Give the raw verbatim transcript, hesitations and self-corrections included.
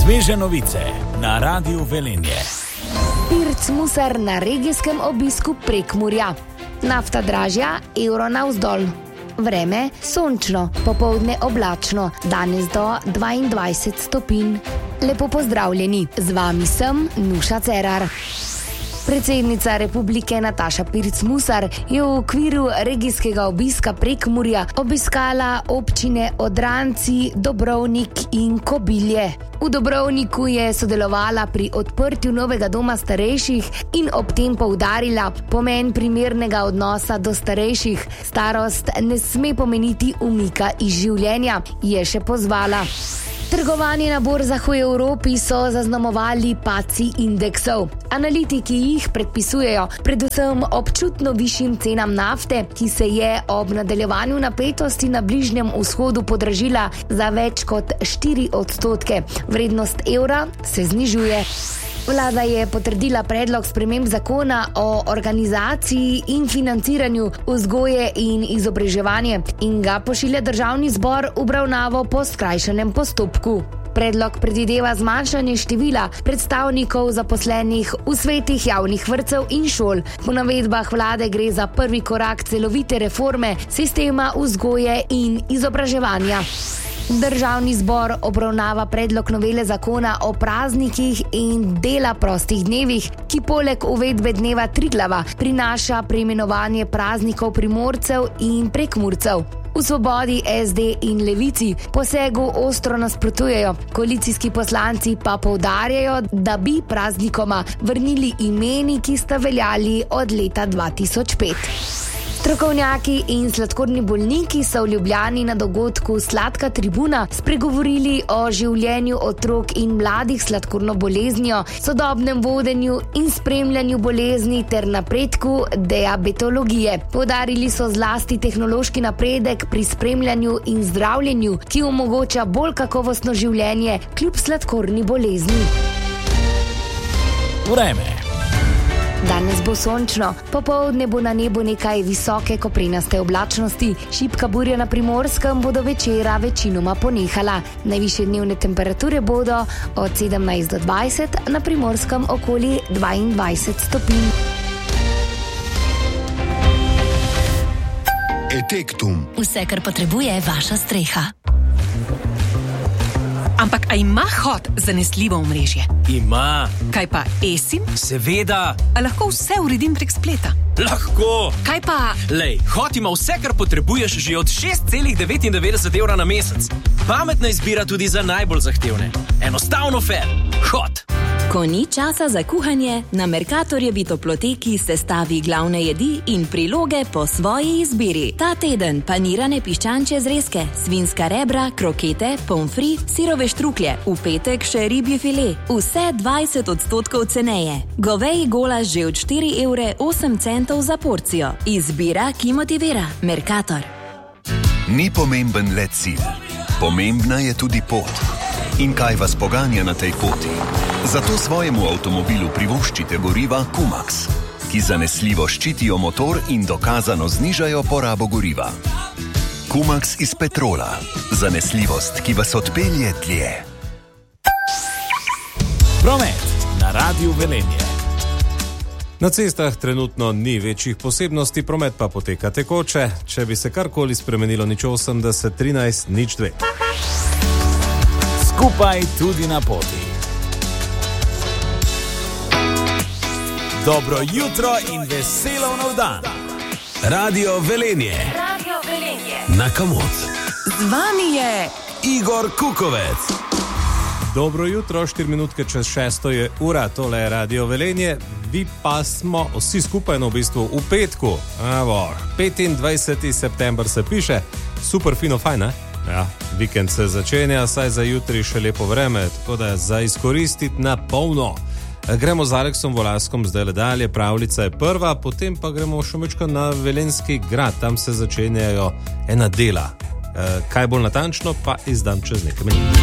Sveže novice na Radiu Velenje. Pirc Musar na regijskem obisku Prekmurja. Nafta dražja, evro navzdol. Vreme sončno, popoldne oblačno, danes do dvaindvajset stopinj. Lepo pozdravljeni, z vami sem Nuša Cerar. Predsednica republike Nataša Pirc Musar je v okviru regijskega obiska Prekmurja obiskala občine Odranci, Dobrovnik in Kobilje. V Dobrovniku je sodelovala pri odprtju novega doma starejših in ob tem poudarila pomen primernega odnosa do starejših. Starost ne sme pomeniti umika iz življenja, je še pozvala. Trgovanje na borzah v Evropi so zaznamovali padci indeksov. Analitiki jih predpisujejo predvsem občutno višjim cenam nafte, ki se je ob nadaljevanju napetosti na Bližnjem vzhodu podražila za več kot štiri odstotke. Vrednost evra se znižuje. Vlada je potrdila predlog sprememb zakona o organizaciji in financiranju vzgoje in izobraževanja in ga pošilja Državni zbor v obravnavo po skrajšanem postopku. Predlog predvideva zmanjšanje števila predstavnikov zaposlenih v svetih javnih vrtcev in šol. Po navedbah vlade gre za prvi korak celovite reforme sistema vzgoje in izobraževanja. Državni zbor obravnava predlog novele zakona o praznikih in dela prostih dnevih, ki poleg uvedbe dneva Triglava prinaša preimenovanje praznikov Primorcev in Prekmurcev. V Svobodi, es de in Levici posegu ostro nasprotujejo. Koalicijski poslanci pa poudarjajo, da bi praznikoma vrnili imeni, ki sta veljali od leta dva tisoč pet. Strokovnjaki in sladkorni bolniki so v Ljubljani na dogodku Sladka tribuna spregovorili o življenju otrok in mladih s sladkorno boleznijo, sodobnem vodenju in spremljanju bolezni ter napredku diabetologije. Poudarili so zlasti tehnološki napredek pri spremljanju in zdravljenju, ki omogoča bolj kakovostno življenje kljub sladkorni bolezni. Vreme. Danes bo sončno, popoldne bo na nebu nekaj visoke koprenaste oblačnosti, šibka burja na Primorskem bo do večera večinoma ponehala. Najvišje dnevne temperature bodo od sedemnajst do dvajset, na Primorskem okoli dvaindvajset stopinj. Etektum. Vse, kar potrebuje vaša streha. Ampak a ima Hot zanesljivo omrežje? Ima. Kaj pa eSIM? Seveda. A lahko vse uredim prek spleta? Lahko. Kaj pa... Lej, Hot ima vse, kar potrebuješ že od šest celih devetindevetdeset evra na mesec. Pametna izbira tudi za najbolj zahtevne. Enostavno fair. Hot. Ko ni časa za kuhanje, na Mercatorjevi toploteki sestavi glavne jedi in priloge po svoji izbiri. Ta teden panirane piščančje zrezke, svinska rebra, krokete, pomfri, sirove štruklje, v petek še ribji file, vse dvajset odstotkov ceneje. Goveji golaž že od štiri evre osem centov za porcijo. Izbira, ki motivira. Mercator. Ni pomemben le cilj. Pomembna je tudi pot. In kaj vas poganja na tej poti? Zato svojemu avtomobilu privoščite goriva Kumax, ki zanesljivo ščitijo motor in dokazano znižajo porabo goriva. Kumax iz petrola. Zanesljivost, ki vas odpelje dlje. Promet na Radiu Velenje. Na cestah trenutno ni večjih posebnosti, promet pa poteka tekoče. Če bi se karkoli spremenilo, nič osemdeset trinajst nič dve. Skupaj tudi na poti. Dobro jutro in veselo nov dan. Radio Velenje. Radio Velenje. Na Kamot. Z vami je Igor Kukovec. Dobro jutro, štiri minutke čez šesto je ura, tole je Radio Velenje, vi pa smo vsi skupaj na v bistvu v petku. Evo, petindvajseti september se piše, super fino fajn, ne? Ja, vikend se začenja, saj za jutri še lepo vreme, tako da za izkoristiti na polno. Gremo z Aleksom Volaskom zdaj le dalje, pravljica je prva, potem pa gremo šumečko na Velenjski grad, tam se začenjajo ena dela. E, kaj bolj natančno pa izdam čez nekaj minut.